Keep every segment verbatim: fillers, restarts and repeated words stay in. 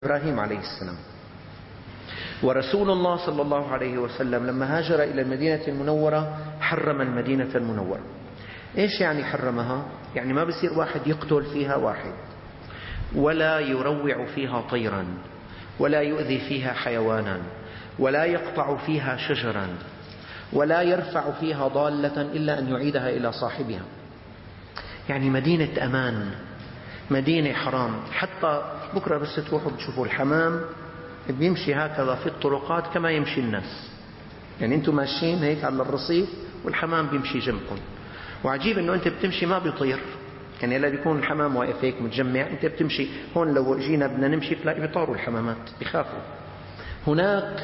إبراهيم عليه السلام. ورسول الله صلى الله عليه وسلم لما هاجر إلى المدينة المنورة حرم المدينة المنورة. إيش يعني حرمها؟ يعني ما بصير واحد يقتل فيها واحد، ولا يروع فيها طيرا، ولا يؤذي فيها حيوانا، ولا يقطع فيها شجرا، ولا يرفع فيها ضالة إلا أن يعيدها إلى صاحبها. يعني مدينة أمان، مدينة حرام. حتى بكرة بس تروحوا بتشوفوا الحمام بيمشي هكذا في الطرقات كما يمشي الناس. يعني أنتم ماشيين هيك على الرصيف والحمام بيمشي جنبكم، وعجيب أنه أنت بتمشي ما بيطير. يعني لا بيكون الحمام واقف هيك متجمع، أنت بتمشي هون لو جينا بدنا نمشي تلاقي بيطاروا الحمامات، بيخافوا. هناك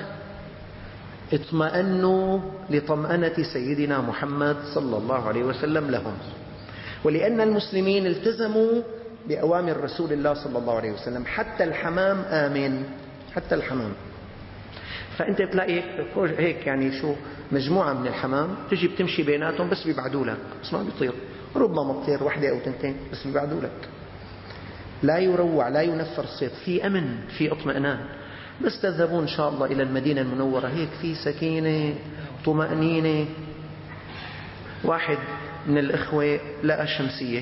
اطمأنوا لطمأنة سيدنا محمد صلى الله عليه وسلم لهم، ولأن المسلمين التزموا بأوامر رسول الله صلى الله عليه وسلم. حتى الحمام آمن، حتى الحمام. فأنت بتلاقي هيك يعني شو مجموعة من الحمام تجي بتمشي بيناتهم بس بيبعدوا لك، بس ما بيطير، ربما تطير واحدة أو تنتين بس بيبعدوا لك. لا يروع، لا ينفر الصيد، في أمن، في اطمئنان. بس تذهبون إن شاء الله إلى المدينة المنورة هيك في سكينة طمأنينة. واحد من الإخوة لقى شمسية،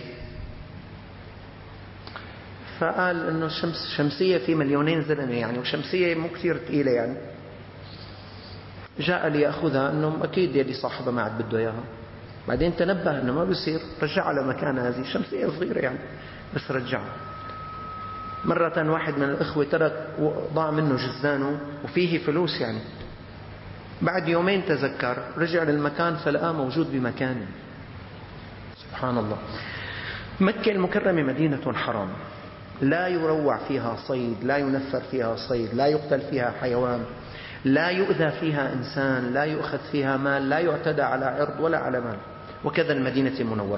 فقال إنه الشمس شمسية في مليونين زلمة يعني، وشمسية مو كثير ثقيلة يعني. جاء ليأخذها، إنه أكيد يلي صاحبها ما عاد بده إياها. بعدين تنبه إنه ما بيصير، رجعها لمكانها، هذه شمسية صغيرة يعني، بس رجعها. مرة واحد من الإخوة ترك ضاع منه جزانه وفيه فلوس يعني، بعد يومين تذكر، رجع للمكان فلقاه موجود بمكانه. سبحان الله. مكة المكرمة مدينة حرام، لا يروع فيها صيد، لا ينفر فيها صيد، لا يقتل فيها حيوان، لا يؤذى فيها إنسان، لا يؤخذ فيها مال، لا يعتدى على عرض ولا على مال. وكذا المدينة المنورة.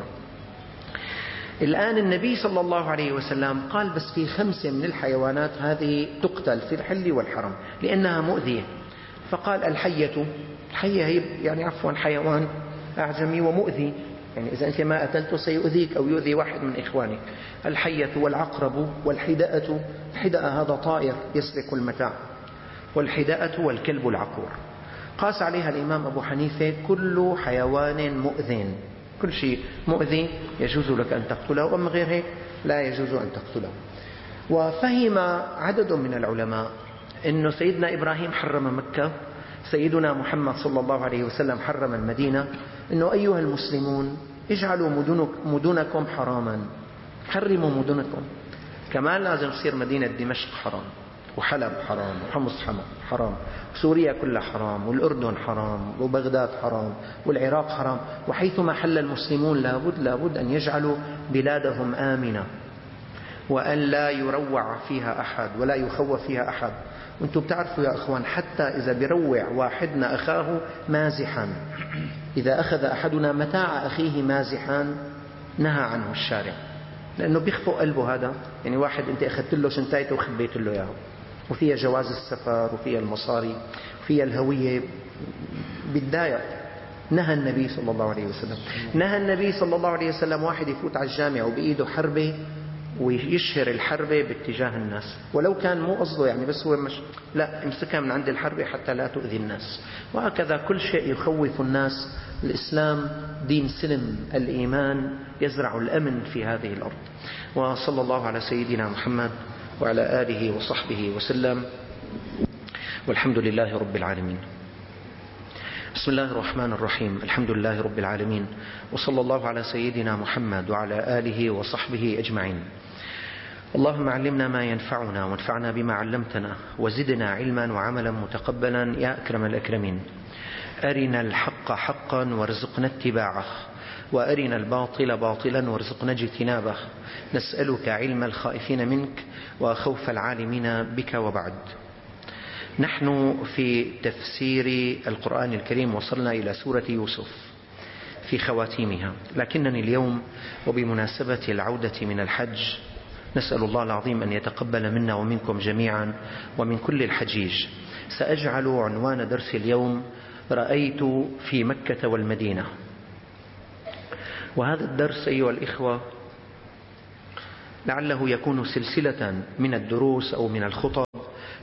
الآن النبي صلى الله عليه وسلم قال بس في خمسة من الحيوانات هذه تقتل في الحل والحرم لأنها مؤذية. فقال الحية، الحية هي يعني عفوا حيوان أعجمي ومؤذي، يعني إذا أنت ما قتلته سيؤذيك أو يؤذي واحد من إخوانك. الحية والعقرب والحداءة، الحداءة هذا طائر يسرق المتاع، والحداءة والكلب العقور. قاس عليها الإمام أبو حنيفة كل حيوان مؤذٍ، كل شيء مؤذي يجوز لك أن تقتله، وأما غير هيك لا يجوز أن تقتله. وفهم عدد من العلماء أن سيدنا إبراهيم حرم مكة، سيدنا محمد صلى الله عليه وسلم حرم المدينة، أنه أيها المسلمون اجعلوا مدنك مدنكم حراما، حرموا مدنكم. كمان لازم تصير مدينة دمشق حرام، وحلب حرام، وحمص حرام، سوريا كلها حرام، والأردن حرام، وبغداد حرام، والعراق حرام. وحيثما حل المسلمون لابد لابد أن يجعلوا بلادهم آمنة، وأن لا يروع فيها أحد ولا يخوف فيها أحد. وانتم بتعرفوا يا أخوان، حتى إذا بيروع واحدنا أخاه مازحا، إذا أخذ أحدنا متاع أخيه مازحا نهى عنه الشارع، لأنه بيخفق قلبه هذا. يعني واحد أنت أخذت له شنطايته وخبيت له إياه، وفيها جواز السفر وفيها المصاري وفيها الهوية، بتضايق. نهى النبي صلى الله عليه وسلم، نهى النبي صلى الله عليه وسلم واحد يفوت على الجامع وبإيده حربة ويشهر الحربة باتجاه الناس، ولو كان مو قصده يعني، بس هو مش لا امسكها من عند الحربة حتى لا تؤذي الناس. وهكذا كل شيء يخوف الناس. الإسلام دين سلم، الإيمان يزرع الأمن في هذه الأرض. وصلى الله على سيدنا محمد وعلى آله وصحبه وسلم، والحمد لله رب العالمين. بسم الله الرحمن الرحيم. الحمد لله رب العالمين، وصلى الله على سيدنا محمد وعلى آله وصحبه أجمعين. اللهم علمنا ما ينفعنا، وانفعنا بما علمتنا، وزدنا علما وعملا متقبلا يا أكرم الأكرمين. أرنا الحق حقا وارزقنا اتباعه، وأرنا الباطل باطلا وارزقنا اجتنابه. نسألك علم الخائفين منك وخوف العالمين بك. وبعد، نحن في تفسير القرآن الكريم وصلنا إلى سورة يوسف في خواتيمها، لكنني اليوم وبمناسبة العودة من الحج نسأل الله العظيم أن يتقبل منا ومنكم جميعا ومن كل الحجيج، سأجعل عنوان درس اليوم رأيت في مكة والمدينة. وهذا الدرس أيها الإخوة لعله يكون سلسلة من الدروس أو من الخطب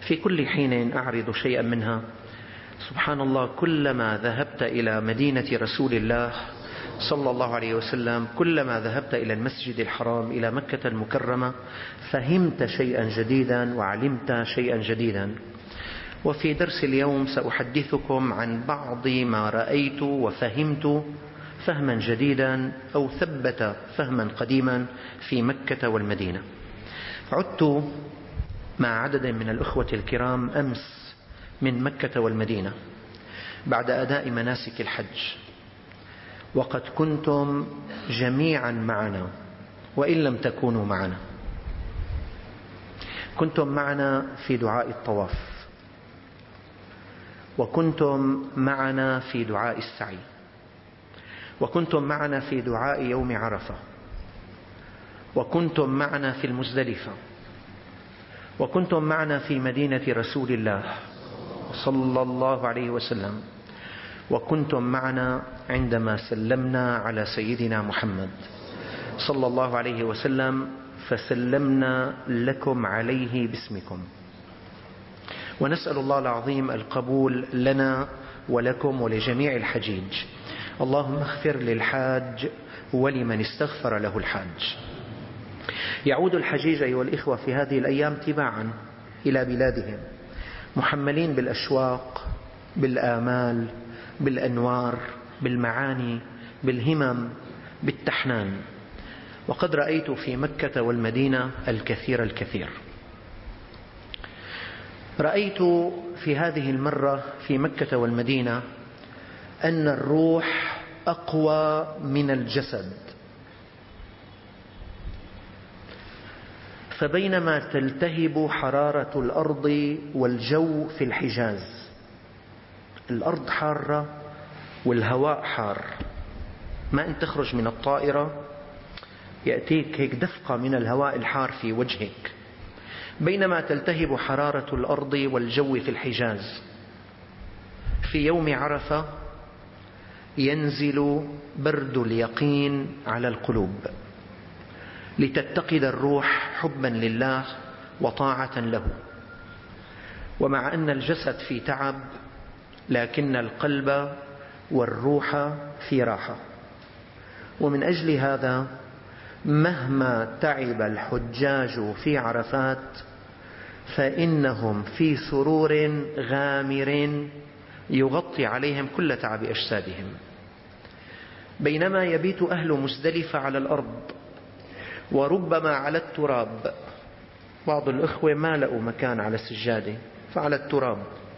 في كل حين أعرض شيئا منها. سبحان الله، كلما ذهبت إلى مدينة رسول الله صلى الله عليه وسلم، كلما ذهبت إلى المسجد الحرام، إلى مكة المكرمة، فهمت شيئا جديدا وعلمت شيئا جديدا. وفي درس اليوم سأحدثكم عن بعض ما رأيت وفهمت فهما جديدا أو ثبت فهما قديما في مكة والمدينة. عدت مع عدد من الأخوة الكرام أمس من مكة والمدينة بعد أداء مناسك الحج، وقد كنتم جميعا معنا وإن لم تكونوا معنا. كنتم معنا في دعاء الطواف، وكنتم معنا في دعاء السعي، وكنتم معنا في دعاء يوم عرفة، وكنتم معنا في المزدلفة، وكنتم معنا في مدينة رسول الله صلى الله عليه وسلم، وكنتم معنا عندما سلمنا على سيدنا محمد صلى الله عليه وسلم، فسلمنا لكم عليه باسمكم. ونسأل الله العظيم القبول لنا ولكم ولجميع الحجيج. اللهم اغفر للحاج ولمن استغفر له الحاج. يعود الحجيج أيها الإخوة في هذه الأيام تباعا إلى بلادهم، محملين بالأشواق، بالآمال، بالأنوار، بالمعاني، بالهمم، بالتحنان. وقد رأيت في مكة والمدينة الكثير الكثير. رأيت في هذه المرة في مكة والمدينة أن الروح أقوى من الجسد. فبينما تلتهب حرارة الأرض والجو في الحجاز، الأرض حارة والهواء حار، ما أن تخرج من الطائرة يأتيك هيك دفقة من الهواء الحار في وجهك. بينما تلتهب حرارة الأرض والجو في الحجاز، في يوم عرفة ينزل برد اليقين على القلوب لتتقد الروح حبا لله وطاعة له. ومع أن الجسد في تعب، لكن القلب والروح في راحة. ومن أجل هذا مهما تعب الحجاج في عرفات فإنهم في سرور غامر يغطي عليهم كل تعب أجسادهم. بينما يبيت أهل مزدلفة على الأرض وربما على التراب، بعض الأخوة ما لقوا مكان على السجادة فعلى التراب،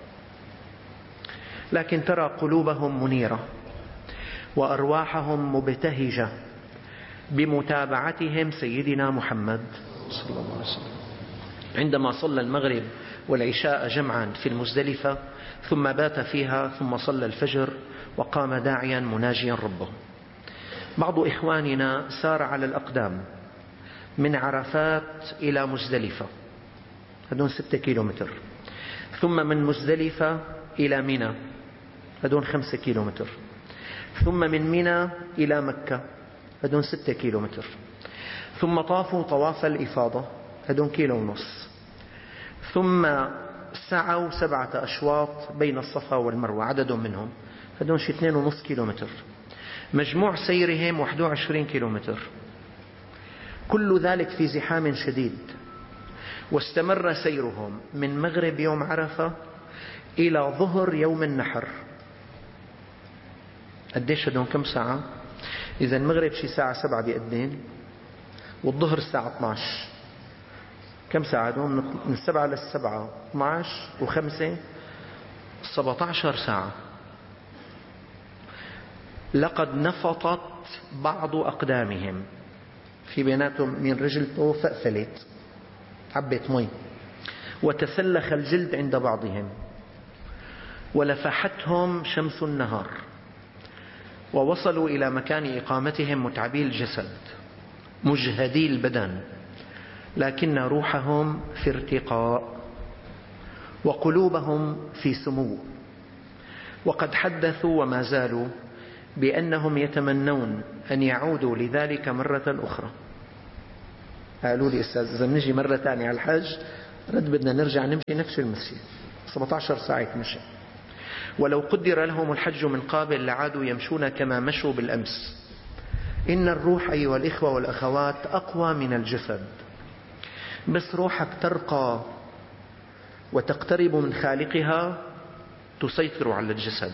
لكن ترى قلوبهم منيرة وأرواحهم مبتهجة بمتابعتهم سيدنا محمد صلى الله عليه وسلم. عندما صلى المغرب والعشاء جمعا في المزدلفة ثم بات فيها، ثم صلى الفجر وقام داعيا مناجيا ربه. بعض إخواننا سار على الأقدام من عرفات إلى مزدلفة، هدون ستة كيلومتر، ثم من مزدلفة إلى منى، هدون خمسة كيلومتر، ثم من منى إلى مكة، هدون ستة كيلومتر، ثم طافوا طواف الإفاضة، هدون كيلو ونص، ثم سعوا سبعة أشواط بين الصفا والمروة، عدد منهم هدون شي اثنين ونص كيلومتر. مجموع سيرهم واحد وعشرين كيلومتر، كل ذلك في زحام شديد. واستمر سيرهم من مغرب يوم عرفة إلى ظهر يوم النحر. قديش هدون؟ كم ساعة؟ إذا المغرب شي ساعة سبعة بيقدين، والظهر الساعة اثني عشر، كم ساعة هدون؟ من السبعة للسبعة اثني عشر وخمسة سبعة عشر ساعة. لقد نفطت بعض أقدامهم، في بيناتهم من رجلته فأفلت عبت مي، وتسلخ الجلد عند بعضهم، ولفحتهم شمس النهار، ووصلوا إلى مكان إقامتهم متعبي الجسد مجهدي البدن، لكن روحهم في ارتقاء وقلوبهم في سمو. وقد حدثوا وما زالوا بأنهم يتمنون أن يعودوا لذلك مرة أخرى. قالوا لي أستاذ إذا نجي مرة ثانية على الحج رد بدنا نرجع نمشي نفس المسير، سبعة عشر ساعة مشي. ولو قدر لهم الحج من قابل لعادوا يمشون كما مشوا بالأمس. إن الروح أيها الإخوة والأخوات أقوى من الجسد، بس روحك ترقى وتقترب من خالقها تسيطر على الجسد،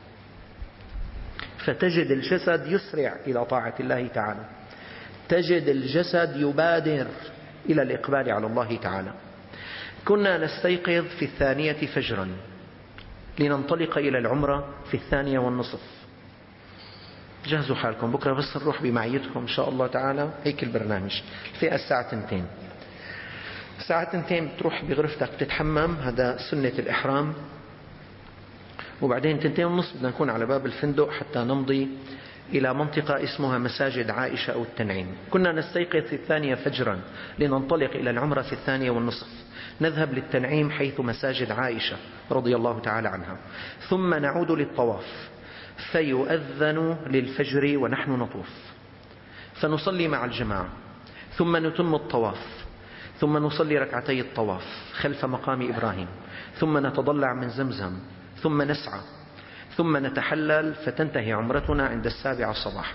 فتجد الجسد يسرع إلى طاعة الله تعالى، تجد الجسد يبادر إلى الإقبال على الله تعالى. كنا نستيقظ في الثانية فجرا لننطلق إلى العمرة في الثانية والنصف. جهزوا حالكم، بكرة بس نروح بمعيتكم إن شاء الله تعالى. هيك البرنامج. الفئة الساعة تنتين، الساعة تنتين بتروح بغرفتك تتحمم، هذا سنة الإحرام. وبعدين تنتين ونصف بدنا نكون على باب الفندق حتى نمضي إلى منطقة اسمها مساجد عائشة أو التنعيم. كنا نستيقظ في الثانية فجرا لننطلق إلى العمرة في الثانية والنصف. نذهب للتنعيم حيث مساجد عائشة رضي الله تعالى عنها، ثم نعود للطواف فيؤذن للفجر ونحن نطوف، فنصلي مع الجماعة، ثم نتم الطواف، ثم نصلي ركعتي الطواف خلف مقام إبراهيم، ثم نتضلع من زمزم، ثم نسعى، ثم نتحلل، فتنتهي عمرتنا عند السابعة صباحا،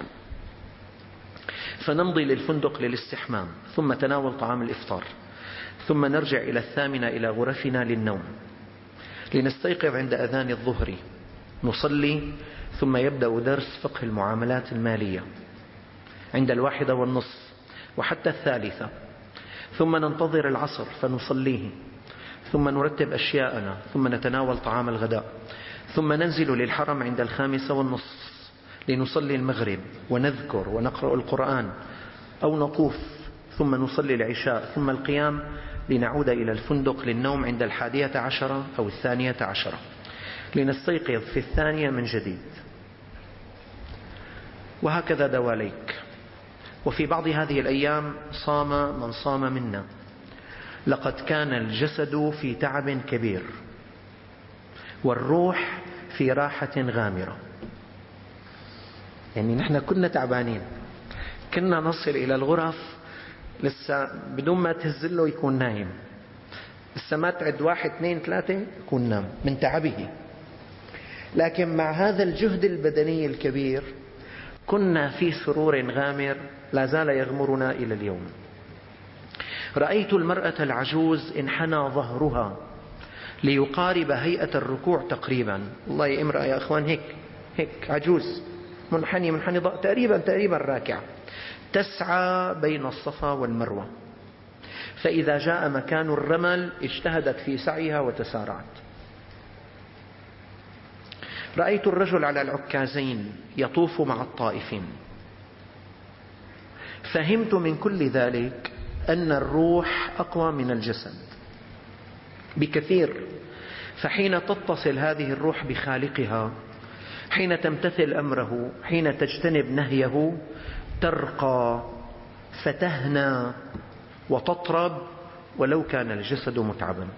فنمضي للفندق للاستحمام، ثم تناول طعام الإفطار، ثم نرجع إلى الثامنة إلى غرفنا للنوم، لنستيقظ عند أذان الظهر، نصلي، ثم يبدأ درس فقه المعاملات المالية عند الواحدة والنصف وحتى الثالثة، ثم ننتظر العصر فنصليه، ثم نرتب أشياءنا، ثم نتناول طعام الغداء، ثم ننزل للحرم عند الخامسة والنصف لنصلي المغرب ونذكر ونقرأ القرآن أو نطوف، ثم نصلي العشاء، ثم القيام لنعود إلى الفندق للنوم عند الحادية عشرة أو الثانية عشرة، لنستيقظ في الثانية من جديد، وهكذا دواليك. وفي بعض هذه الأيام صام من صام منا، لقد كان الجسد في تعب كبير والروح في راحة غامرة. يعني نحن كنا تعبانين، كنا نصل إلى الغرف لسه بدون ما تهزله يكون نايم، لسه ما تعد واحد اثنين ثلاثة يكون نام من تعبه، لكن مع هذا الجهد البدني الكبير كنا في سرور غامر لا زال يغمرنا إلى اليوم. رأيت المرأة العجوز انحنى ظهرها ليقارب هيئة الركوع تقريبا. والله يا امرأة يا أخوان، هيك هيك عجوز منحني منحني تقريبا تقريبا راكع، تسعى بين الصفا والمروة، فإذا جاء مكان الرمل اجتهدت في سعيها وتسارعت. رأيت الرجل على العكازين يطوف مع الطائفين. فهمت من كل ذلك أن الروح أقوى من الجسد بكثير، فحين تتصل هذه الروح بخالقها، حين تمتثل أمره، حين تجتنب نهيه، ترقى فتهنى وتطرب ولو كان الجسد متعبا.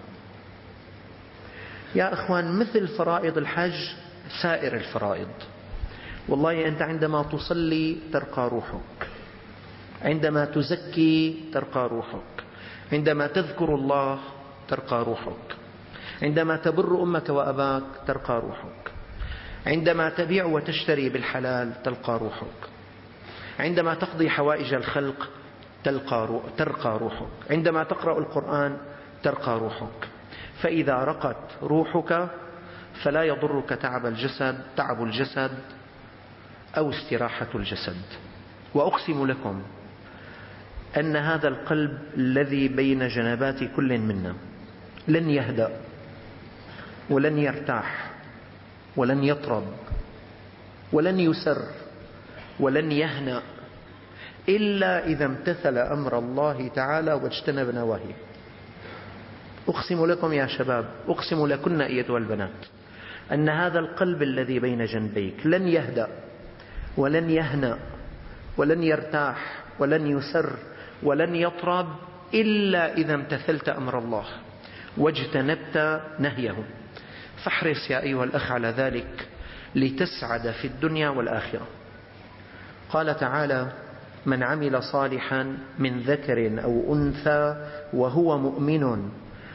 يا أخوان، مثل فرائض الحج سائر الفرائض، والله أنت عندما تصلي ترقى روحك، عندما تزكي ترقى روحك، عندما تذكر الله ترقى روحك، عندما تبر أمك وأباك ترقى روحك، عندما تبيع وتشتري بالحلال تلقى روحك، عندما تقضي حوائج الخلق ترقى روحك، عندما تقرأ القرآن ترقى روحك. فإذا رقت روحك فلا يضرك تعب الجسد تعب الجسد أو استراحة الجسد. وأقسم لكم أن هذا القلب الذي بين جنبات كل منا لن يهدأ ولن يرتاح ولن يطرب ولن يسر ولن يهنأ إلا إذا امتثل أمر الله تعالى واجتنب نواهيه. أقسم لكم يا شباب، أقسم لكن أيتها البنات، أن هذا القلب الذي بين جنبيك لن يهدأ ولن يهنأ ولن يرتاح ولن يسر ولن يطرب إلا إذا امتثلت أمر الله واجتنبت نهيه. فاحرص يا أيها الأخ على ذلك لتسعد في الدنيا والآخرة. قال تعالى: من عمل صالحا من ذكر أو أنثى وهو مؤمن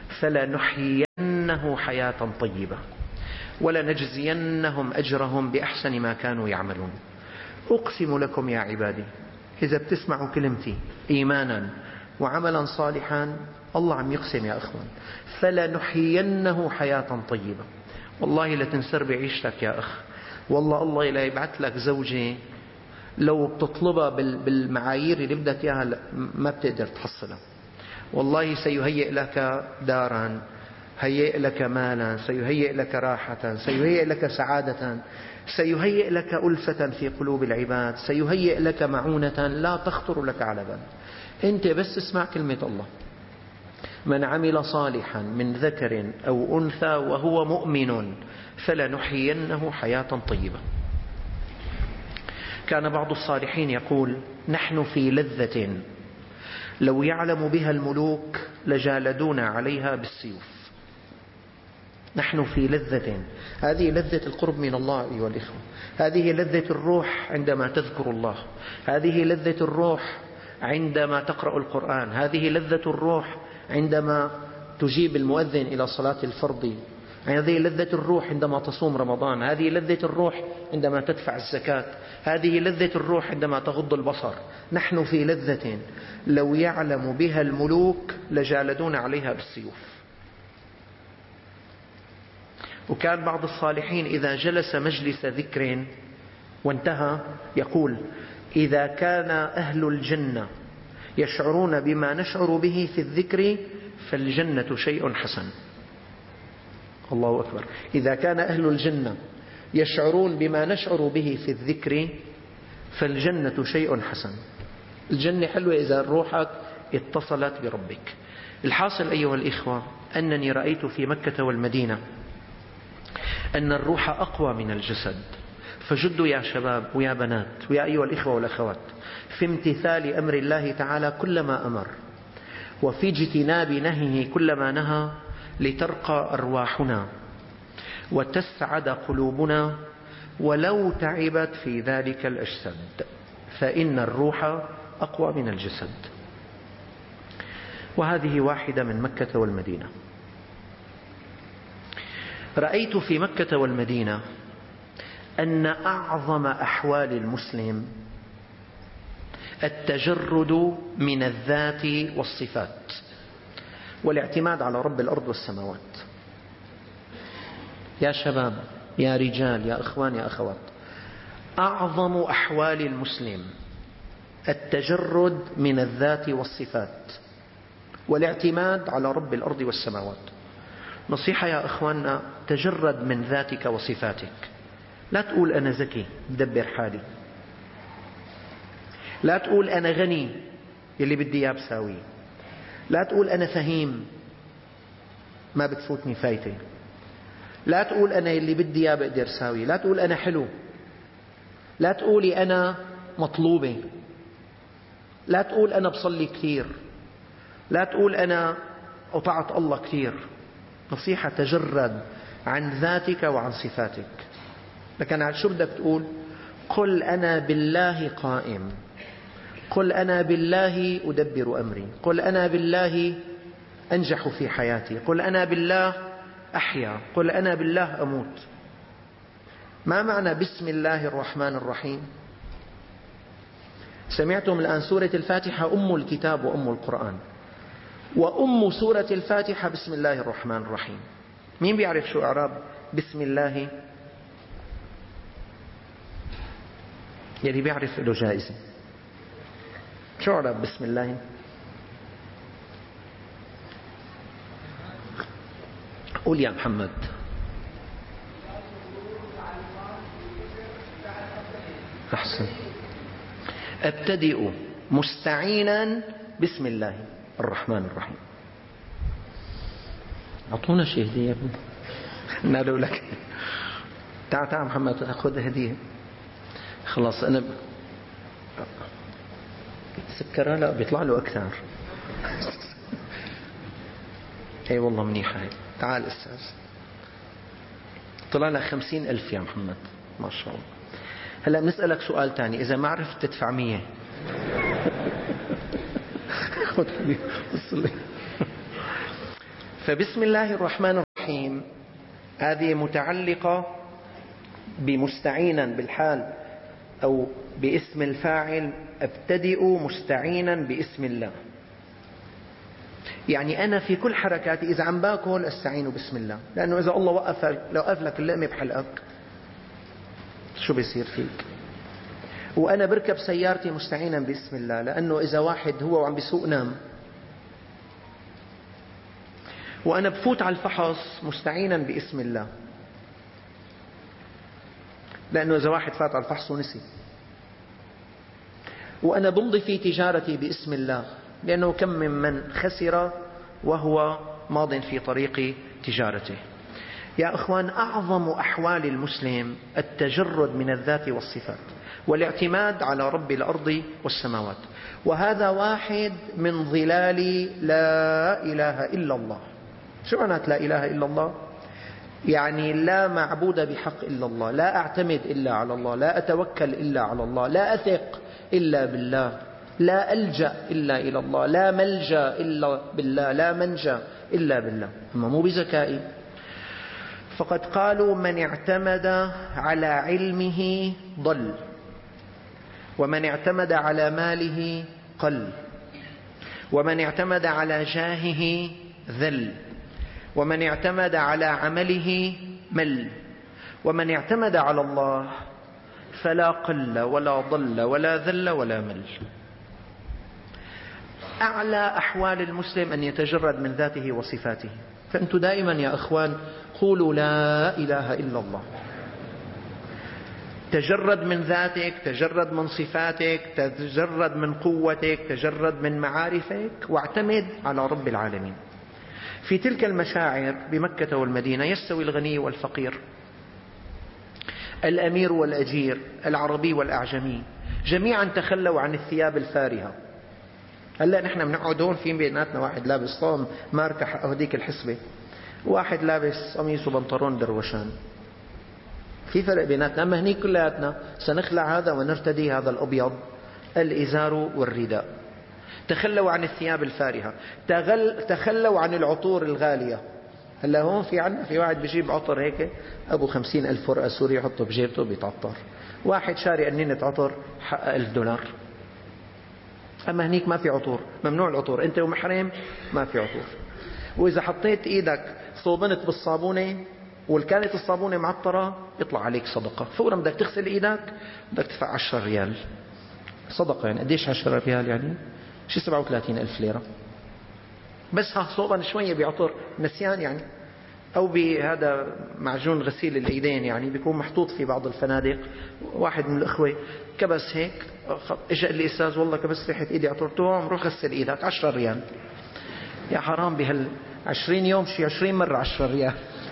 فلنحيينه حياة طيبة ولنجزينهم أجرهم بأحسن ما كانوا يعملون. أقسم لكم يا عبادي، إذا بتسمعوا كلمتي إيمانا وعملا صالحا، الله عم يقسم يا أخوان، فلنحيينه حياة طيبة. والله لتنسر بعيشتك يا أخ، والله الله لا يبعث لك زوجة لو بتطلبها بالمعايير اللي بدك إياها ما بتقدر تحصلها. والله سيهيئ لك دارا، هيئ لك مالا، سيهيئ لك راحة، سيهيئ لك سعادة، سيهيئ لك ألفة في قلوب العباد، سيهيئ لك معونة لا تخطر لك على بال. أنت بس اسمع كلمة الله: من عمل صالحا من ذكر أو أنثى وهو مؤمن فلنحيينه حياة طيبة. كان بعض الصالحين يقول: نحن في لذة لو يعلم بها الملوك لجالدونا عليها بالسيوف. نحن في لذة، هذه لذة القرب من الله أيها الإخوة، هذه لذة الروح عندما تذكر الله، هذه لذة الروح عندما تقرأ القرآن، هذه لذة الروح عندما تجيب المؤذن إلى صلاة الفرض، هذه لذة الروح عندما تصوم رمضان، هذه لذة الروح عندما تدفع الزكاة، هذه لذة الروح عندما تغض البصر. نحن في لذة لو يعلم بها الملوك لجالدون عليها بالسيوف. وكان بعض الصالحين إذا جلس مجلس ذكر وانتهى يقول: إذا كان أهل الجنة يشعرون بما نشعر به في الذكر فالجنة شيء حسن. الله أكبر. إذا كان أهل الجنة يشعرون بما نشعر به في الذكر فالجنة شيء حسن. الجنة حلوة إذا روحك اتصلت بربك. الحاصل أيها الإخوة أنني رأيت في مكة والمدينة أن الروح أقوى من الجسد. فجدوا يا شباب ويا بنات ويا أيها الإخوة والأخوات في امتثال أمر الله تعالى كلما أمر، وفي اجتناب نهيه كلما نهى، لترقى أرواحنا وتسعد قلوبنا ولو تعبت في ذلك الأجساد، فإن الروح أقوى من الجسد. وهذه واحدة من مكة والمدينة. رأيت في مكة والمدينة أن أعظم أحوال المسلم التجرد من الذات والصفات والاعتماد على رب الأرض والسماوات. يا شباب يا رجال يا أخوان يا أخوات، أعظم أحوال المسلم التجرد من الذات والصفات والاعتماد على رب الأرض والسماوات. نصيحة يا أخواننا: تجرد من ذاتك وصفاتك. لا تقول أنا ذكي بدبر حالي، لا تقول أنا غني يلي بدي إياه بساوي، لا تقول أنا فهيم ما بتفوتني فايتة، لا تقول أنا يلي بدي إياه بقدر ساوي، لا تقول أنا حلو، لا تقولي أنا مطلوبة، لا تقول أنا بصلي كثير، لا تقول أنا أطعت الله كثير. نصيحة: تجرد عن ذاتك وعن صفاتك. لكن شو بدك تقول؟ قل أنا بالله قائم، قل أنا بالله أدبر أمري، قل أنا بالله أنجح في حياتي، قل أنا بالله أحيا، قل أنا بالله أموت. ما معنى بسم الله الرحمن الرحيم؟ سمعتم الآن سورة الفاتحة أم الكتاب وأم القرآن، وأم سورة الفاتحة بسم الله الرحمن الرحيم. مين بيعرف شو إعراب بسم الله؟ يلي بيعرف له جائزة. شو إعراب بسم الله؟ قول يا محمد. أحسن. أبتدئ مستعينا بسم الله الرحمن الرحيم. أعطونا شيء هدية يا ابني. نالوا لك. تعال تعال محمد تأخذ هدية. خلاص أنا ب... سكرها لا بيطلع له أكثر. أي والله منيحة هي. تعال أستاذ. طلع لك خمسين ألف يا محمد. ما شاء الله. هلا بنسألك سؤال تاني، إذا ما عرفت تدفع مية. فبسم الله الرحمن الرحيم هذه متعلقة بمستعينا بالحال أو باسم الفاعل، أبتدئ مستعينا باسم الله. يعني أنا في كل حركاتي إذا عم باكل أستعين باسم الله، لأنه إذا الله وقف لو وقف لك اللقمة بحلقك شو بيصير فيك؟ وأنا بركب سيارتي مستعينا باسم الله، لأنه إذا واحد هو وعم بيسوق نام. وأنا بفوت على الفحص مستعينا باسم الله، لأنه إذا واحد فات على الفحص ونسي. وأنا بمضي في تجارتي باسم الله، لأنه كم من من خسر وهو ماض في طريق تجارته. يا أخوان، أعظم أحوال المسلم التجرد من الذات والصفات والاعتماد على رب الأرض والسماوات. وهذا واحد من ظلال لا إله إلا الله. شو معنات لا إله إلا الله؟ يعني لا معبود بحق إلا الله، لا أعتمد إلا على الله، لا أتوكل إلا على الله، لا أثق إلا بالله، لا ألجأ إلا إلى الله، لا ملجأ إلا بالله، لا منجأ إلا بالله. أما مو بذكائي. فقد قالوا من اعتمد على علمه ضل، ومن اعتمد على ماله قل، ومن اعتمد على جاهه ذل، ومن اعتمد على عمله مل، ومن اعتمد على الله فلا قل ولا ضل ولا ذل ولا مل. أعلى أحوال المسلم أن يتجرد من ذاته وصفاته. فأنتم دائما يا أخوان قولوا لا إله إلا الله. تجرد من ذاتك، تجرد من صفاتك، تجرد من قوتك، تجرد من معارفك، واعتمد على رب العالمين. في تلك المشاعر بمكة والمدينة يستوي الغني والفقير، الأمير والأجير، العربي والأعجمي، جميعا تخلوا عن الثياب الفارهة. هلا نحن بنقعد هون في بيناتنا واحد لابس صوم ماركة هذيك الحسبة، واحد لابس قميص وبنطلون دروشان. في فرق بيناتنا. أما هنيك كلياتنا سنخلع هذا ونرتدي هذا الأبيض، الإزار والرداء. تخلوا عن الثياب الفارهة، تخلوا عن العطور الغالية. هلا هون في عنا في واحد بيجيب عطر هيك أبو خمسين ألف فرقة سوري يحطه بجيبته بيتعطر، واحد شاري قنينة عطر حق ألف دولار. أما هنيك ما في عطور، ممنوع العطور، أنت ومحرم ما في عطور. وإذا حطيت إيدك صوبنت بالصابونة والكانت الصابونة معطرة يطلع عليك صدقة، فورا بدك تغسل إيدك بدك تدفع عشرة ريال صدقة. يعني قديش عشرة ريال؟ يعني شي سبعة وثلاثين ألف ليرة بس. ها صوبا شوية بعطر نسيان يعني، أو بهذا معجون غسيل الأيدين يعني بيكون محطوط في بعض الفنادق. واحد من الأخوة كبس هيك، اجى لي أستاذ والله كبس ريحة إيدي عطرته، روح غسل إيدك عشرة ريال. يا حرام، بهال عشرين يوم شي عشرين مرة عشرة ريال.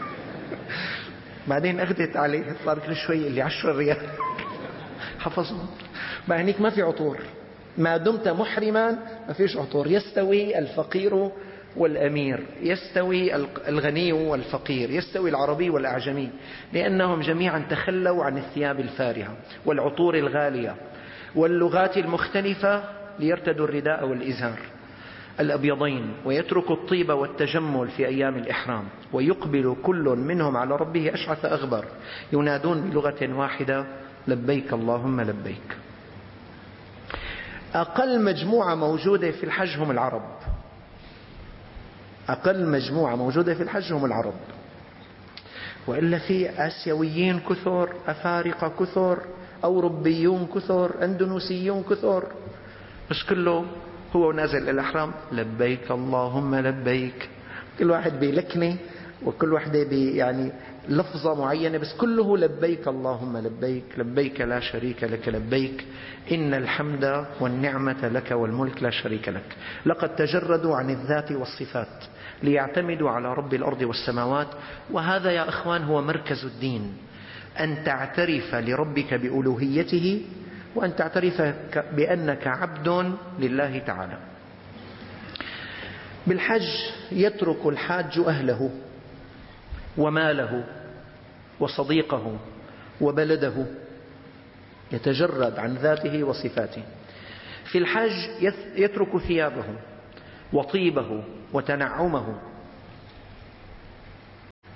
بعدين أخذت عليه صار كل شوي اللي عشرة ريال حفظهم. ما هنيك ما في عطور، ما دمت محرما ما فيش عطور. يستوي الفقير والأمير، يستوي الغني والفقير، يستوي العربي والأعجمي، لأنهم جميعا تخلوا عن الثياب الفارهة والعطور الغالية واللغات المختلفة ليرتدوا الرداء والإزار الأبيضين، ويتركوا الطيب والتجمل في أيام الإحرام، ويقبل كل منهم على ربه أشعث أغبر، ينادون بلغة واحدة لبيك اللهم لبيك. أقل مجموعة موجودة في الحج هم العرب. أقل مجموعة موجودة في الحج هم العرب، وإلا في آسيويين كثر، أفارقة كثر، أوروبيون كثر، أندونوسيون كثر، بس كله هو نازل الإحرام لبيك اللهم لبيك. كل واحد بلكنة وكل واحدة يعني لفظة معينة، بس كله لبيك اللهم لبيك، لبيك لا شريك لك لبيك، إن الحمد والنعمة لك والملك لا شريك لك. لقد تجردوا عن الذات والصفات ليعتمدوا على رب الأرض والسماوات. وهذا يا أخوان هو مركز الدين، أن تعترف لربك بألوهيته، وأن تعترف بأنك عبد لله تعالى. بالحج يترك الحاج أهله وماله وصديقه وبلده، يتجرد عن ذاته وصفاته. في الحج يترك ثيابه وطيبه وتنعمه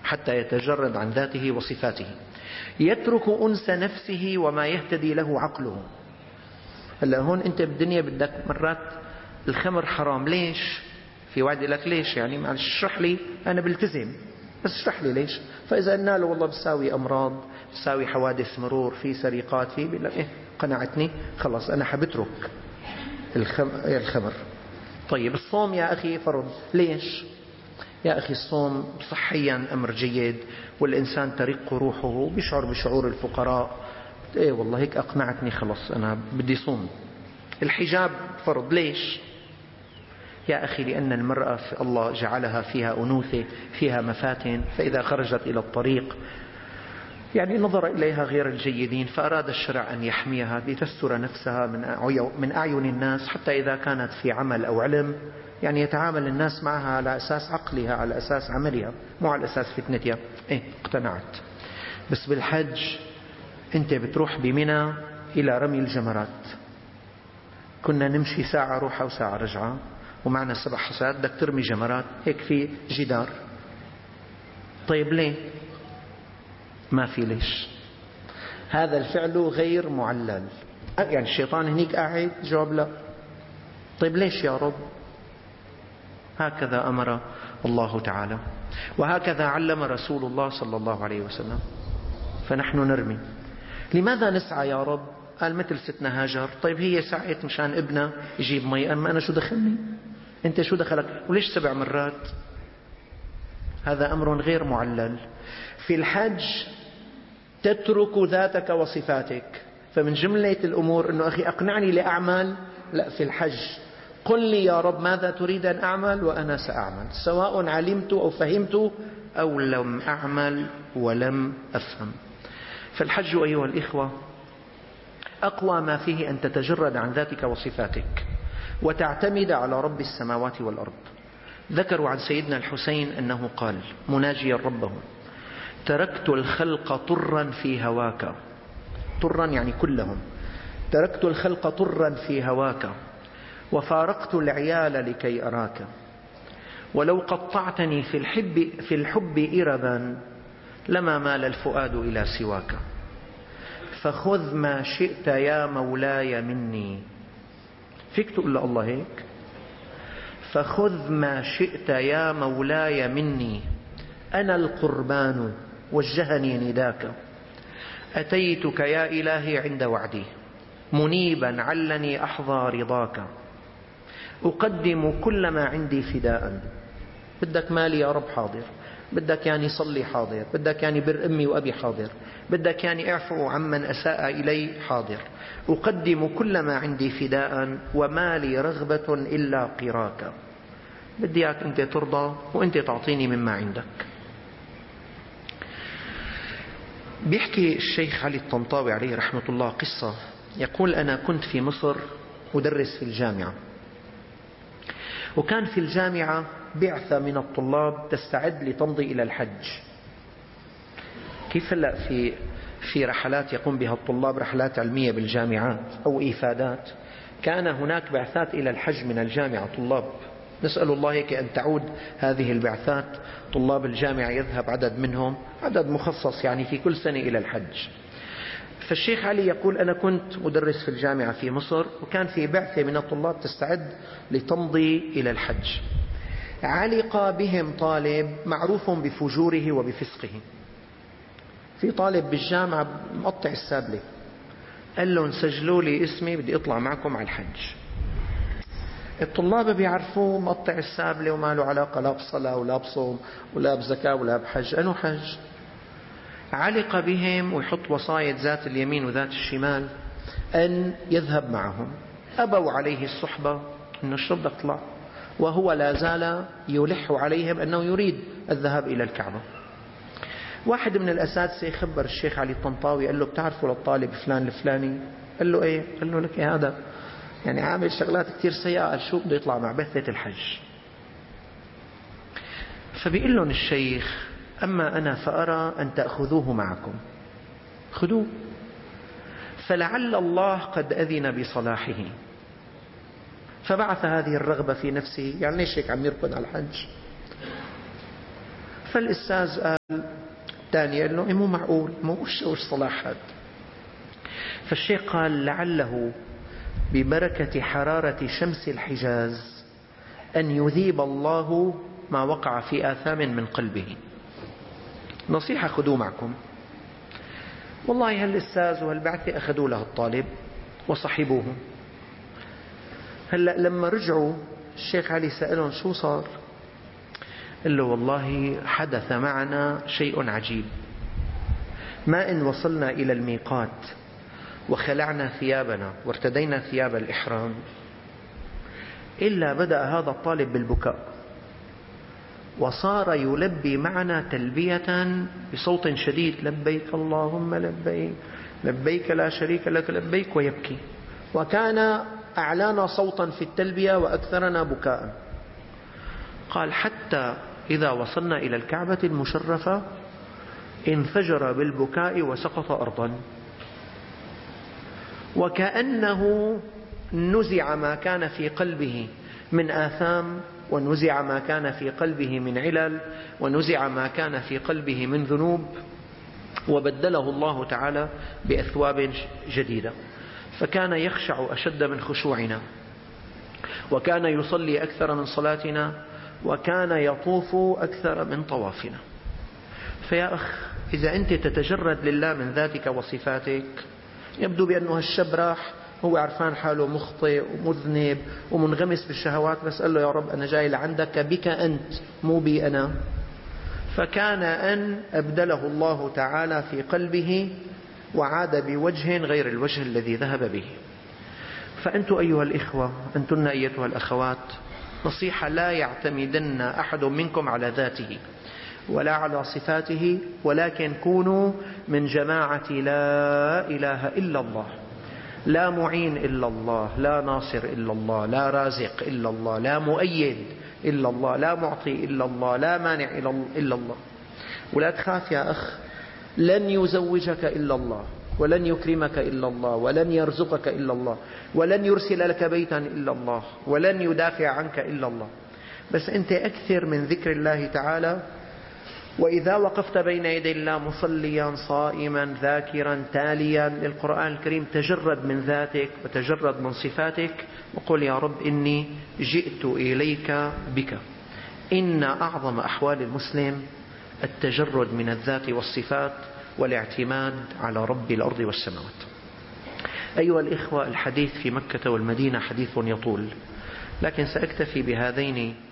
حتى يتجرد عن ذاته وصفاته. يترك أنس نفسه وما يهتدي له عقله. هلا هون أنت بالدنيا بدك مرات الخمر حرام، ليش؟ في واحد يقول لك ليش يعني؟ معلش اشرح لي، أنا بلتزم بس اشرح لي ليش. فإذا قلنا له والله بساوي أمراض، بساوي حوادث مرور، في سرقات، في بيقول لك إيه قنعتني خلاص أنا حبترك الخمر. طيب الصوم يا أخي فرض، ليش؟ يا أخي الصوم صحيا أمر جيد، والإنسان ترق روحه، بيشعر بشعور الفقراء، إيه والله هيك أقنعتني خلاص أنا بدي صوم. الحجاب فرض، ليش؟ يا أخي لأن المرأة في الله جعلها فيها أنوثة، فيها مفاتن، فإذا خرجت إلى الطريق يعني نظر إليها غير الجيدين، فأراد الشرع أن يحميها لتستر نفسها من أعين الناس، حتى إذا كانت في عمل أو علم يعني يتعامل الناس معها على أساس عقلها، على أساس عملها، مو على أساس فتنتها. إيه اقتنعت. بس بالحج أنت بتروح بمنى إلى رمي الجمرات، كنا نمشي ساعة روحة وساعة رجعة ومعنا سبع حصيات، بدك ترمي جمرات هيك في جدار. طيب ليه؟ ما في ليش. هذا الفعل غير معلل، يعني الشيطان هنيك قاعد جواب لا. طيب ليش يا رب؟ هكذا أمر الله تعالى، وهكذا علم رسول الله صلى الله عليه وسلم. فنحن نرمي. لماذا نسعى يا رب؟ قال مثل ستنا هاجر، طيب هي سعت مشان ابنها يجيب مي، أما أنا شو دخلني؟ أنت شو دخلك؟ وليش سبع مرات؟ هذا أمر غير معلل. في الحج تترك ذاتك وصفاتك، فمن جملة الأمور أنه أخي أقنعني لأعمل، لا، في الحج قل لي يا رب ماذا تريد أن أعمل وأنا سأعمل، سواء علمت أو فهمت أو لم أعمل ولم أفهم. فالحج أيها الإخوة أقوى ما فيه أن تتجرد عن ذاتك وصفاتك وتعتمد على رب السماوات والأرض. ذكروا عن سيدنا الحسين أنه قال مناجيا ربه: تركت الخلق طرا في هواك، طرا يعني كلهم، تركت الخلق طرا في هواك وفارقت العيال لكي أراك، ولو قطعتني في الحب, في الحب إربا لما مال الفؤاد إلى سواك، فخذ ما شئت يا مولاي مني. فيك تقول له الله هيك؟ فخذ ما شئت يا مولاي مني، أنا القربان وجهني نداك، أتيتك يا إلهي عند وعدي منيبا علني أحظى رضاك، أقدم كل ما عندي فداء. بدك مالي يا رب حاضر، بدك يعني صلي حاضر، بدك يعني بر أمي وأبي حاضر، بدك يعني اعفو عمن أساء إلي حاضر، أقدم كل ما عندي فداء وما لي رغبة إلا قراك. بدي إياك أنت ترضى وأنت تعطيني مما عندك. بيحكي الشيخ علي الطنطاوي عليه رحمة الله قصة، يقول: أنا كنت في مصر أدرس في الجامعة، وكان في الجامعة بعثة من الطلاب تستعد لتمضي إلى الحج. كيف هلأ في في رحلات يقوم بها الطلاب، رحلات علمية بالجامعات أو إفادات، كان هناك بعثات إلى الحج من الجامعة طلاب. نسأل الله هيك أن تعود هذه البعثات، طلاب الجامعة يذهب عدد منهم، عدد مخصص يعني في كل سنة إلى الحج. فالشيخ علي يقول: أنا كنت مدرس في الجامعة في مصر، وكان في بعثة من الطلاب تستعد لتمضي إلى الحج. علق بهم طالب معروف بفجوره وبفسقه، في طالب بالجامعة مقطع السابلة، قال لهم: سجلوا لي اسمي بدي أطلع معكم على الحج. الطلاب بيعرفوه مقطع السابلة وما له علاقة لا بصلاة ولا بصوم ولا بزكاة ولا بحج، أنه حج. علق بهم ويحط وصاية ذات اليمين وذات الشمال أن يذهب معهم، أبوا عليه الصحبة، أنه شو بدك تطلع، وهو لا زال يلح عليهم أنه يريد الذهاب إلى الكعبة. واحد من الأساتذة خبر الشيخ علي الطنطاوي، قال له: بتعرفوا للطالب فلان الفلاني؟ قال له: إيه؟ قال له: لك هذا يعني عامل شغلات كتير سيئة، قال: شو بده يطلع مع بعثة الحج. فبيقول لهم الشيخ: أما أنا فأرى أن تأخذوه معكم، خذوه، فلعل الله قد أذن بصلاحه. فبعث هذه الرغبة في نفسه، يعني ليش هيك عم يركض على الحج؟ فالأستاذ قال الثاني قال له مو معقول، مو وش وش صلاح هذا. فالشيخ قال لعله ببركة حرارة شمس الحجاز أن يذيب الله ما وقع في آثام من قلبه. نصيحة خذوه معكم. والله هالأستاذ وهالبعثة أخذوا له الطالب وصحبوه. هلأ لما رجعوا الشيخ علي سألهم شو صار؟ قال له والله حدث معنا شيء عجيب، ما إن وصلنا إلى الميقات وخلعنا ثيابنا وارتدينا ثياب الإحرام إلا بدأ هذا الطالب بالبكاء، وصار يلبي معنا تلبية بصوت شديد: لبيك اللهم لبيك، لبيك لا شريك لك لبيك، ويبكي. وكان أعلانا صوتا في التلبية وأكثرنا بكاء. قال حتى إذا وصلنا إلى الكعبة المشرفة انفجر بالبكاء وسقط أرضا، وكأنه نزع ما كان في قلبه من آثام، ونزع ما كان في قلبه من علل، ونزع ما كان في قلبه من ذنوب، وبدله الله تعالى بأثواب جديدة. فكان يخشع أشد من خشوعنا، وكان يصلي أكثر من صلاتنا، وكان يطوف أكثر من طوافنا. فيا أخ، إذا أنت تتجرد لله من ذاتك وصفاتك، يبدو بأنه هالشاب راح هو عرفان حاله مخطئ ومذنب ومنغمس بالشهوات، بس قال له يا رب أنا جاي لعندك بك أنت مو بي أنا. فكان أن أبدله الله تعالى في قلبه وعاد بوجه غير الوجه الذي ذهب به. فأنتم أيها الإخوة، أنتن أيتها الأخوات، نصيحة: لا يعتمدن أحد منكم على ذاته ولا على صفاته، ولكن كونوا من جماعة لا إله إلا الله. لا معين إلا الله، لا ناصر إلا الله، لا رازق إلا الله، لا مؤيد إلا الله، لا معطي إلا الله، لا مانع إلا الله. ولا تخاف يا أخ، لن يزوجك إلا الله، ولن يكرمك إلا الله، ولن يرزقك إلا الله، ولن يرسل لك بيتا إلا الله، ولن يدافع عنك إلا الله. بس أنت أكثر من ذكر الله تعالى، وإذا وقفت بين يدي الله مصليا صائما ذاكرا تاليا للقرآن الكريم، تجرد من ذاتك وتجرد من صفاتك وقل يا رب إني جئت إليك بك. إن أعظم أحوال المسلم التجرد من الذات والصفات والاعتماد على رب الأرض والسماوات. أيها الإخوة، الحديث في مكة والمدينة حديث يطول، لكن سأكتفي بهذين